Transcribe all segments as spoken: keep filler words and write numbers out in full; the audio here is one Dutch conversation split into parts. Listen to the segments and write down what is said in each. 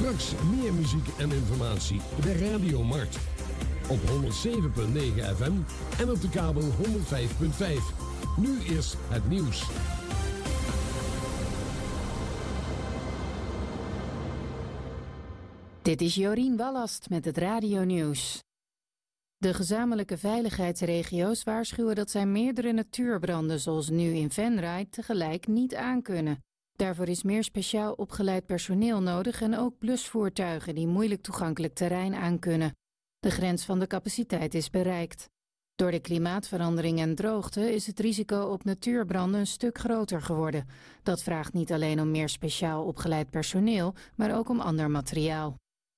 Straks meer muziek en informatie bij Radio Mart. Op honderdzeven komma negen F M en op de kabel honderdvijf komma vijf. Nu is het nieuws. Dit is Jorien Wallast met het radionieuws. De gezamenlijke veiligheidsregio's waarschuwen dat zij meerdere natuurbranden zoals nu in Venray tegelijk niet aankunnen. Daarvoor is meer speciaal opgeleid personeel nodig en ook blusvoertuigen die moeilijk toegankelijk terrein aankunnen. De grens van de capaciteit is bereikt. Door de klimaatverandering en droogte is het risico op natuurbranden een stuk groter geworden. Dat vraagt niet alleen om meer speciaal opgeleid personeel, maar ook om ander materiaal.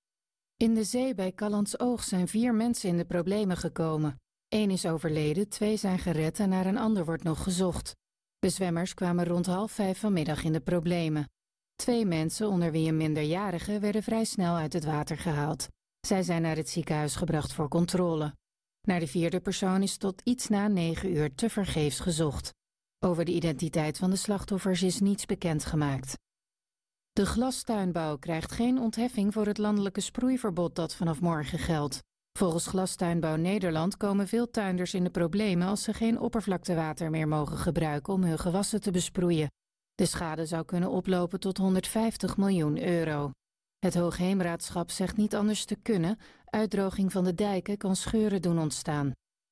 In de zee bij Callantsoog zijn vier mensen in de problemen gekomen. Eén is overleden, twee zijn gered en naar een ander wordt nog gezocht. De zwemmers kwamen rond half vijf vanmiddag in de problemen. Twee mensen, onder wie een minderjarige, werden vrij snel uit het water gehaald. Zij zijn naar het ziekenhuis gebracht voor controle. Naar de vierde persoon is tot iets na negen uur tevergeefs gezocht. Over de identiteit van de slachtoffers is niets bekendgemaakt. De glastuinbouw krijgt geen ontheffing voor het landelijke sproeiverbod dat vanaf morgen geldt. Volgens Glastuinbouw Nederland komen veel tuinders in de problemen als ze geen oppervlaktewater meer mogen gebruiken om hun gewassen te besproeien. De schade zou kunnen oplopen tot honderdvijftig miljoen euro. Het Hoogheemraadschap zegt niet anders te kunnen, uitdroging van de dijken kan scheuren doen ontstaan.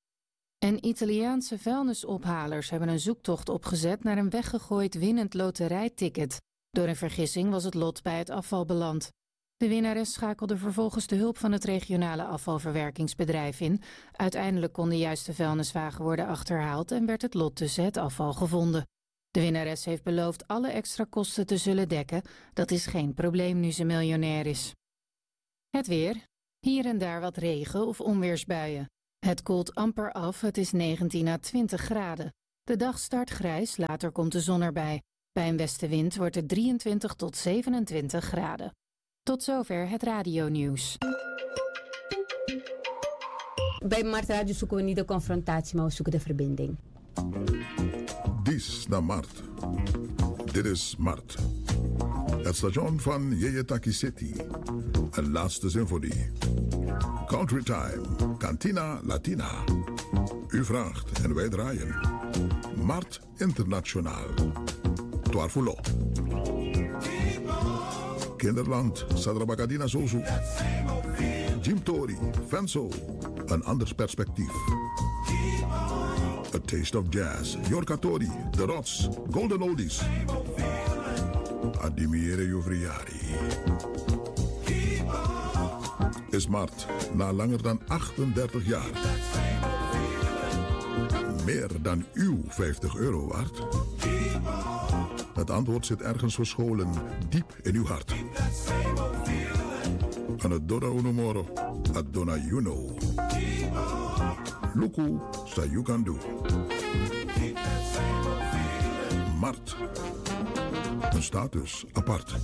En Italiaanse vuilnisophalers hebben een zoektocht opgezet naar een weggegooid winnend loterijticket. Door een vergissing was het lot bij het afval beland. De winnares schakelde vervolgens de hulp van het regionale afvalverwerkingsbedrijf in. Uiteindelijk kon de juiste vuilniswagen worden achterhaald en werd het lot tussen het afval gevonden. De winnares heeft beloofd alle extra kosten te zullen dekken. Dat is geen probleem nu ze miljonair is. Het weer. Hier en daar wat regen of onweersbuien. Het koelt amper af, het is negentien à twintig graden. De dag start grijs, later komt de zon erbij. Bij een westenwind wordt het drieëntwintig tot zevenentwintig graden. Tot zover het radionieuws. Bij Mart Radio zoeken we niet de confrontatie, maar we zoeken de verbinding. Dis naar Mart. Dit is Mart. Het station van Yeyetaki City. Een laatste symfonie. Country Time. Cantina Latina. U vraagt en wij draaien. Mart Internationaal. Twarfulo. Kinderland, Sadrabakadina Zozu. Jim Tori, Fanso. Een anders perspectief. A Taste of Jazz, Yorka Tori, The Rots, Golden Oldies. Adimiere Juvriari. Is Mart na langer dan achtendertig jaar meer dan uw vijftig euro waard? Het antwoord zit ergens verscholen, diep in uw hart. En het Dora Unomoro, het Dona Juno. Luku, sa you can do. Mart. Een status apart.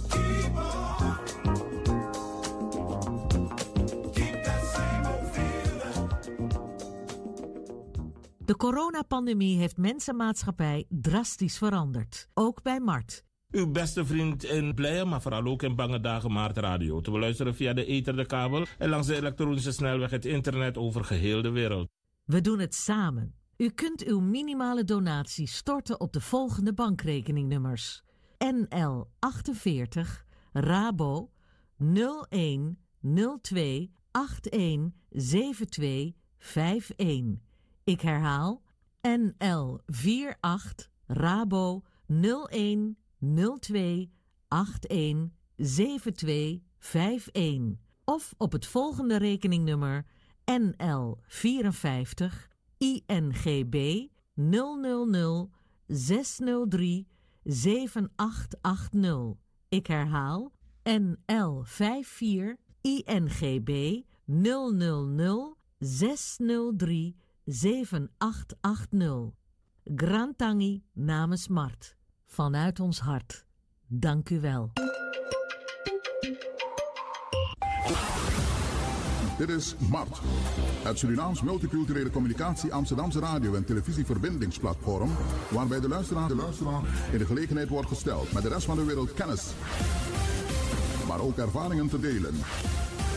De coronapandemie heeft mensenmaatschappij drastisch veranderd. Ook bij Mart. Uw beste vriend in blije, maar vooral ook in bange dagen Mart Radio. Te beluisteren via de ether, de kabel en langs de elektronische snelweg het internet over geheel de wereld. We doen het samen. U kunt uw minimale donatie storten op de volgende bankrekeningnummers. N L achtenveertig Rabo nul een nul twee acht een zeven twee vijf een. Ik herhaal N L achtenzestig Rabo nul een nul twee acht een zeven twee vijf een. Of op het volgende rekeningnummer N L vierenvijftig I N G B nul nul nul zes nul drie zeven acht acht nul. Ik herhaal N L vijfenvijftig I N G B nul nul nul zes nul drie zeven acht acht nul. Grantangi namens Mart. Vanuit ons hart. Dank u wel. Dit is Mart. Het Surinaams Multiculturele Communicatie Amsterdamse radio- en televisieverbindingsplatform, waarbij de luisteraar, de luisteraar in de gelegenheid wordt gesteld met de rest van de wereld kennis maar ook ervaringen te delen.